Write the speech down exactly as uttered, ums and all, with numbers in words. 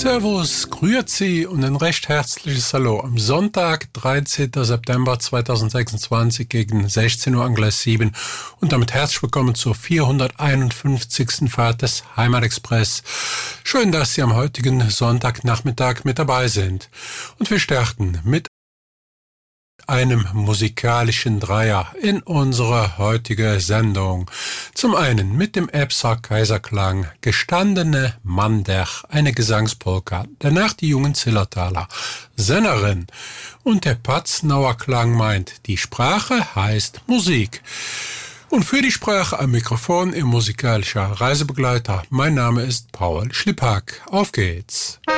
Servus, grüezi und ein recht herzliches Hallo am Sonntag, dreizehnten September zweitausendsechsundzwanzig gegen sechzehn Uhr Angleis sieben und damit herzlich willkommen zur vierhunderteinundfünfzigsten Fahrt des Heimatexpress. Schön, dass Sie am heutigen Sonntagnachmittag mit dabei sind. Und wir starten mit einem musikalischen Dreier in unserer heutigen Sendung. Zum einen mit dem Epser Kaiserklang Gestandene Mandech, eine Gesangspolka, danach die jungen Zillertaler, Sennerin, und der Patznauer Klang meint, die Sprache heißt Musik. Und für die Sprache am Mikrofon Ihr musikalischer Reisebegleiter. Mein Name ist Paul Schlippack. Auf geht's!